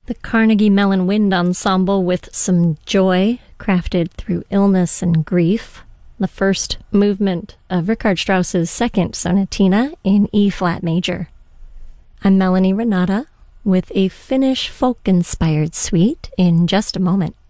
The Carnegie Mellon Wind Ensemble with Some Joy, crafted through illness and grief. The first movement of Richard Strauss's second sonatina in E-flat major. I'm Melanie Renata with a Finnish folk-inspired suite in just a moment.